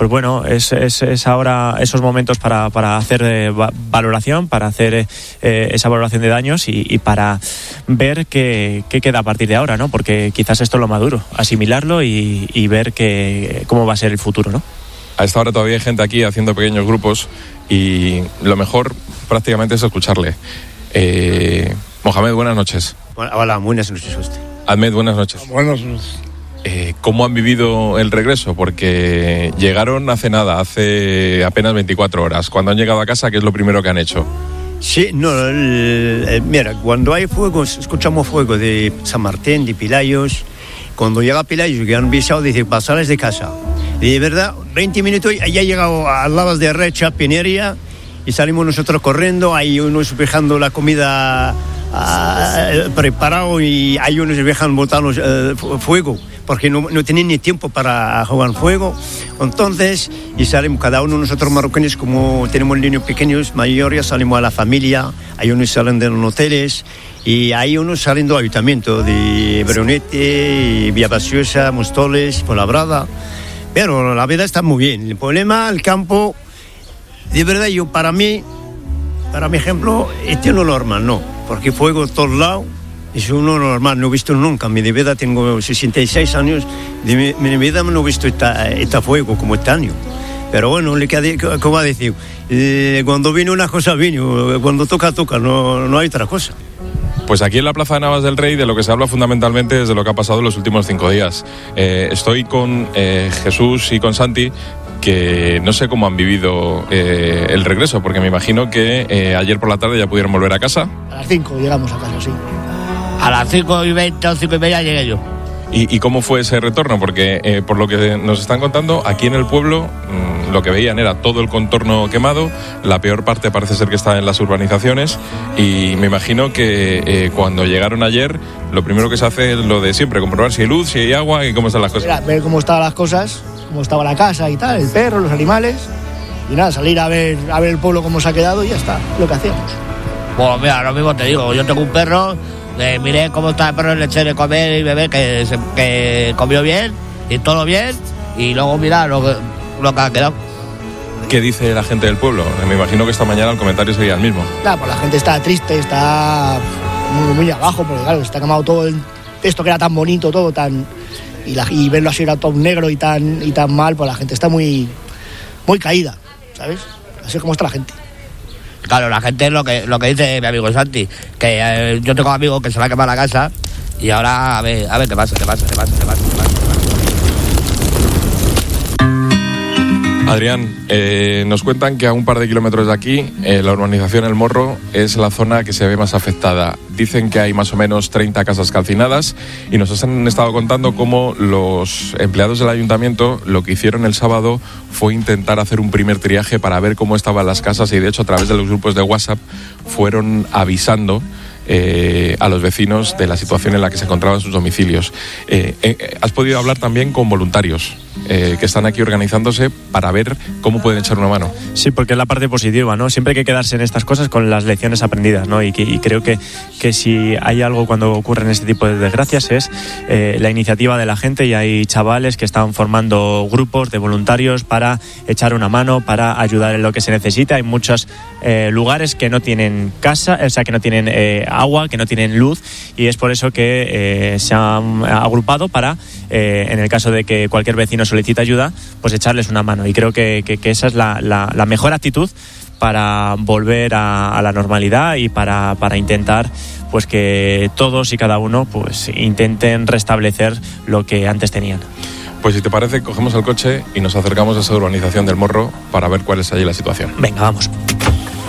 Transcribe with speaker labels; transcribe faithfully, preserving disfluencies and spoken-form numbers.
Speaker 1: pues bueno, es, es, es ahora esos momentos para, para hacer eh, va, valoración, para hacer eh, esa valoración de daños y, y para ver qué, qué queda a partir de ahora, ¿no? Porque quizás esto es lo maduro, asimilarlo y, y ver que, cómo va a ser el futuro, ¿no?
Speaker 2: A esta hora todavía hay gente aquí haciendo pequeños grupos y lo mejor prácticamente es escucharle. Eh, Mohamed, buenas noches.
Speaker 3: Hola, buenas noches a usted.
Speaker 2: Ahmed, buenas noches.
Speaker 4: Buenas noches.
Speaker 2: Eh, ¿Cómo han vivido el regreso? Porque llegaron hace nada, hace apenas veinticuatro horas. Cuando han llegado a casa, ¿qué es lo primero que han hecho?
Speaker 3: Sí, no, el, el, mira, cuando hay fuegos, escuchamos fuego de San Martín, de Pilayos. Cuando llega Pilayos, que han visado, dice, pasarles de casa. Y de verdad, veinte minutos, ya he llegado a las de Recha, Pinería, y salimos nosotros corriendo, hay unos dejando la comida uh, preparado y hay unos dejan botar uh, fuego, porque no, no tienen ni tiempo para jugar fuego. Entonces, y salimos cada uno nosotros marroquíes, como tenemos niños pequeños, mayores, salimos a la familia, hay unos salen de los hoteles, y hay unos salen del ayuntamiento, de Brunete, Vía Paciosa, Mostoles, Fuenlabrada. Pero la vida está muy bien. El problema, el campo, de verdad, yo para mí, para mi ejemplo, este es lo normal, no. Porque fuego a todos lados es uno normal, no he visto nunca. En mi vida tengo sesenta y seis años, de mi, mi vida no he visto este, este fuego como este año. Pero bueno, como ha dicho, eh, cuando viene una cosa, vino, cuando toca, toca, no, no hay otra cosa.
Speaker 2: Pues aquí en la Plaza de Navas del Rey de lo que se habla fundamentalmente es de lo que ha pasado en los últimos cinco días. Eh, estoy con eh, Jesús y con Santi, que no sé cómo han vivido eh, el regreso, porque me imagino que eh, ayer por la tarde ya pudieron volver a casa.
Speaker 4: A las cinco llegamos a casa, sí.
Speaker 5: A las cinco y veinte o cinco y media llegué yo.
Speaker 2: ¿Y, y cómo fue ese retorno? Porque eh, por lo que nos están contando, aquí en el pueblo mmm, lo que veían era todo el contorno quemado, la peor parte parece ser que está en las urbanizaciones, y me imagino que eh, cuando llegaron ayer, lo primero que se hace es lo de siempre, comprobar si hay luz, si hay agua y cómo están las cosas.
Speaker 4: Era ver cómo estaban las cosas, cómo estaba la casa y tal, el perro, los animales, y nada, salir a ver, a ver el pueblo cómo se ha quedado y ya está, lo que hacíamos.
Speaker 5: Pues mira, lo mismo te digo, yo tengo un perro. Eh, miré cómo está el perro, le eché de comer y beber, que, se, que comió bien y todo bien, y luego mira lo que, lo que ha quedado.
Speaker 2: ¿Qué dice la gente del pueblo? Me imagino que esta mañana el comentario sería el mismo.
Speaker 4: Claro, pues la gente está triste, está muy, muy abajo, porque claro, está quemado todo el, esto que era tan bonito, todo tan... Y, la, y verlo así era todo negro y tan, y tan mal, pues la gente está muy, muy caída, ¿sabes? Así es como está la gente.
Speaker 5: Claro, la gente es lo que, lo que dice mi amigo Santi, que eh, yo tengo amigos que se va a quemar la casa y ahora a ver, a ver qué pasa, qué pasa, qué pasa, qué pasa, qué pasa.
Speaker 2: Adrián, eh, nos cuentan que a un par de kilómetros de aquí, eh, la urbanización El Morro es la zona que se ve más afectada. Dicen que hay más o menos treinta casas calcinadas y nos han estado contando cómo los empleados del ayuntamiento lo que hicieron el sábado fue intentar hacer un primer triaje para ver cómo estaban las casas, y de hecho a través de los grupos de WhatsApp fueron avisando Eh, a los vecinos de la situación en la que se encontraban sus domicilios. Eh, eh, has podido hablar también con voluntarios eh, que están aquí organizándose para ver cómo pueden echar una mano.
Speaker 1: Sí, porque es la parte positiva, ¿no? Siempre hay que quedarse en estas cosas con las lecciones aprendidas, ¿no? Y, que, y creo que, que si hay algo cuando ocurren este tipo de desgracias es eh, la iniciativa de la gente, y hay chavales que están formando grupos de voluntarios para echar una mano, para ayudar en lo que se necesita. Hay muchos eh, lugares que no tienen casa, o sea, que no tienen eh, agua, que no tienen luz, y es por eso que eh, se han agrupado para, eh, en el caso de que cualquier vecino solicite ayuda, pues echarles una mano. Y creo que, que, que esa es la, la, la mejor actitud para volver a, a la normalidad y para, para intentar pues que todos y cada uno pues intenten restablecer lo que antes tenían.
Speaker 2: Pues si te parece, cogemos el coche y nos acercamos a esa urbanización del Morro para ver cuál es allí la situación.
Speaker 1: Venga, vamos.